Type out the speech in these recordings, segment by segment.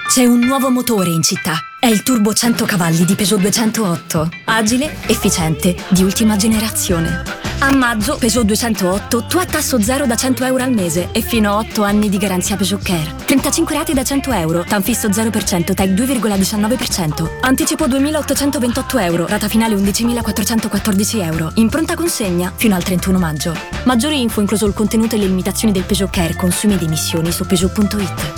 C'è un nuovo motore in città. È il Turbo 100 cavalli di Peugeot 208. Agile, efficiente, di ultima generazione. A maggio, Peugeot 208, tu a tasso zero da 100 euro al mese e fino a 8 anni di garanzia Peugeot Care. 35 rate da 100 euro, TAN fisso 0%, TEC 2,19%. Anticipo 2.828 euro, rata finale 11.414 euro. In pronta consegna fino al 31 maggio. Maggiori info, incluso il contenuto e le limitazioni del Peugeot Care, consumi ed emissioni su Peugeot.it.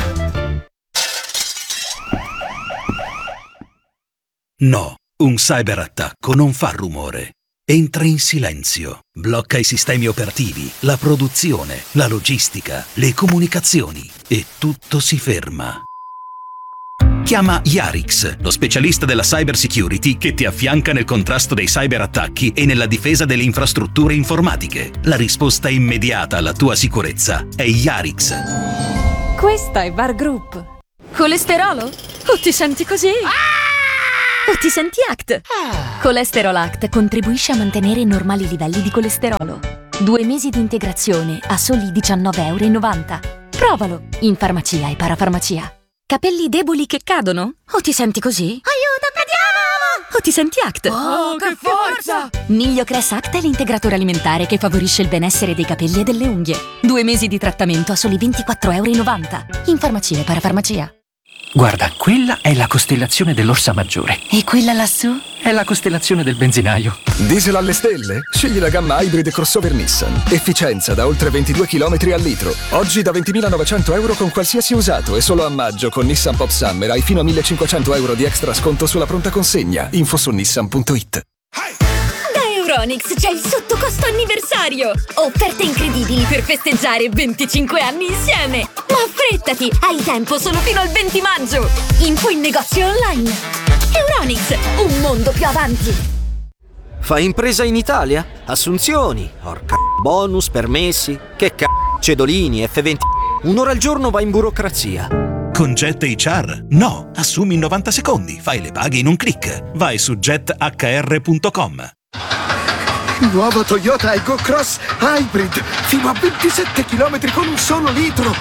No, un cyberattacco non fa rumore. Entra in silenzio, blocca i sistemi operativi, la produzione, la logistica, le comunicazioni e tutto si ferma. Chiama Yarix, lo specialista della cyber security che ti affianca nel contrasto dei cyberattacchi e nella difesa delle infrastrutture informatiche. La risposta immediata alla tua sicurezza è Yarix. Questa è Bar Group. Colesterolo? O ti senti così? O ti senti ACT? Colesterol ACT contribuisce a mantenere normali livelli di colesterolo. 2 mesi di integrazione a soli €19,90. Provalo in farmacia e parafarmacia. Capelli deboli che cadono? O ti senti così? Aiuto, cadiamo! O ti senti ACT? Oh, che forza! Migliocress ACT è l'integratore alimentare che favorisce il benessere dei capelli e delle unghie. 2 mesi di trattamento a soli €24,90. In farmacia e parafarmacia. Guarda, quella è la costellazione dell'Orsa Maggiore. E quella lassù? È la costellazione del benzinaio. Diesel alle stelle? Scegli la gamma Hybrid crossover Nissan. Efficienza da oltre 22 km al litro. Oggi da €20.900 con qualsiasi usato e solo a maggio con Nissan Pop Summer hai fino a €1.500 di extra sconto sulla pronta consegna. Info su nissan.it. Da Euronics c'è il sottocosto anniversario! Offerte incredibili per festeggiare 25 anni insieme! Ma affrettati! Hai tempo solo fino al 20 maggio! Info in negozio online! Euronics, un mondo più avanti! Fai impresa in Italia? Assunzioni, bonus, permessi, cedolini, F20. Un'ora al giorno vai in burocrazia. Con Jet HR? No, assumi in 90 secondi, fai le paghe in un click. Vai su jethr.com. Nuova Toyota Aygo Cross Hybrid, fino a 27 km con un solo litro.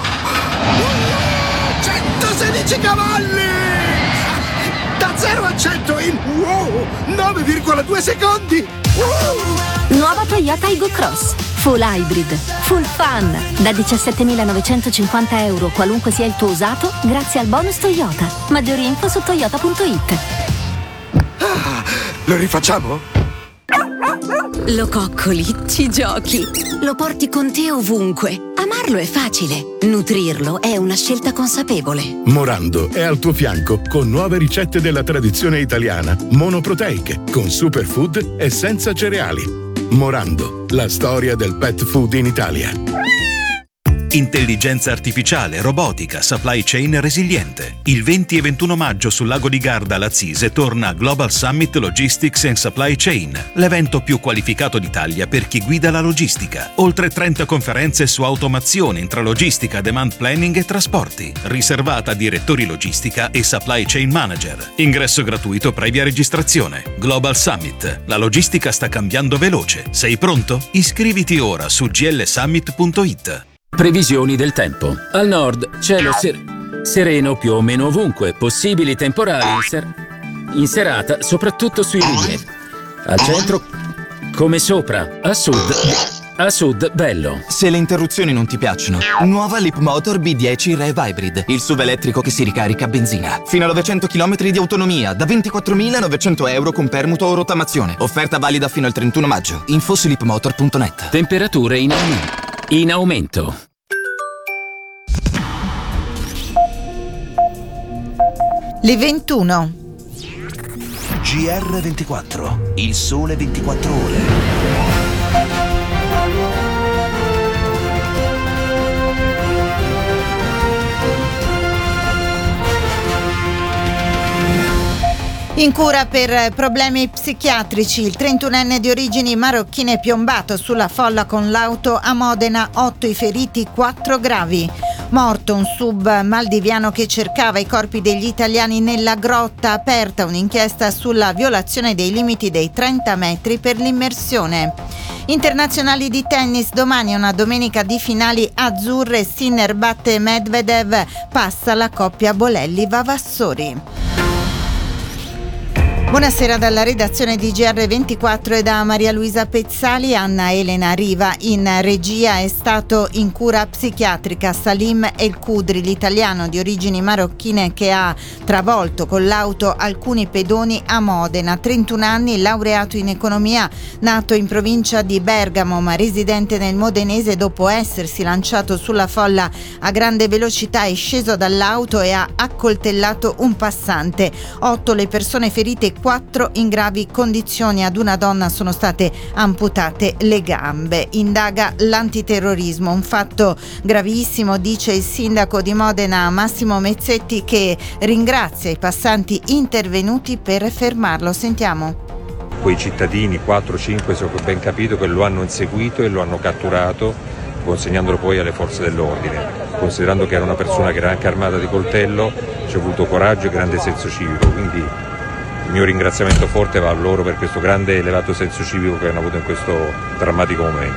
116 cavalli! Da 0 a 100 in 9,2 secondi. Nuova Toyota Aygo Cross. Full hybrid, full fun. Da €17.950 qualunque sia il tuo usato, grazie al bonus Toyota. Maggiori info su toyota.it. Lo rifacciamo? Lo coccoli, ci giochi, lo porti con te ovunque. Amarlo è facile, nutrirlo è una scelta consapevole. Morando è al tuo fianco con nuove ricette della tradizione italiana, monoproteiche, con superfood e senza cereali. Morando, la storia del pet food in Italia. Intelligenza artificiale, robotica, supply chain resiliente. Il 20 e 21 maggio sul lago di Garda, Lazzise, torna Global Summit Logistics and Supply Chain, l'evento più qualificato d'Italia per chi guida la logistica. Oltre 30 conferenze su automazione, intralogistica, demand planning e trasporti, riservata a direttori logistica e supply chain manager. Ingresso gratuito previa registrazione. Global Summit. La logistica sta cambiando veloce. Sei pronto? Iscriviti ora su glsummit.it. Previsioni del tempo. Al nord, cielo sereno più o meno ovunque, possibili temporali in serata, soprattutto sui rilievi. Al centro, come sopra. A sud, bello. Se le interruzioni non ti piacciono, nuova Leapmotor B10 Rev Hybrid, il SUV elettrico che si ricarica a benzina. Fino a 900 km di autonomia, da €24.900 con permuto o rottamazione. Offerta valida fino al 31 maggio. Info su leapmotor.net. Temperature in aumento. Le 21. GR24, il sole 24 ore. In cura per problemi psichiatrici, il 31enne di origini marocchine piombato sulla folla con l'auto a Modena, 8 i feriti, 4 gravi. Morto un sub maldiviano che cercava i corpi degli italiani nella grotta, aperta un'inchiesta sulla violazione dei limiti dei 30 metri per l'immersione. Internazionali di tennis, domani è una domenica di finali azzurre. Sinner batte Medvedev, passa la coppia Bolelli-Vavassori. Buonasera dalla redazione di GR24 e da Maria Luisa Pezzali. Anna Elena Riva in regia. È stato in cura psichiatrica Salim El Kudri, l'italiano di origini marocchine che ha travolto con l'auto alcuni pedoni a Modena. 31 anni, laureato in economia, nato in provincia di Bergamo ma residente nel modenese. Dopo essersi lanciato sulla folla a grande velocità è sceso dall'auto e ha accoltellato un passante. 8 le persone ferite, 4 in gravi condizioni. Ad una donna sono state amputate le gambe. Indaga l'antiterrorismo, un fatto gravissimo, dice il sindaco di Modena Massimo Mezzetti, che ringrazia i passanti intervenuti per fermarlo. Sentiamo. Quei cittadini, 4-5, se ho ben capito, che lo hanno inseguito e lo hanno catturato, consegnandolo poi alle forze dell'ordine. Considerando che era una persona che era anche armata di coltello, ci ha avuto coraggio e grande senso civico, quindi il mio ringraziamento forte va a loro per questo grande elevato senso civico che hanno avuto in questo drammatico momento.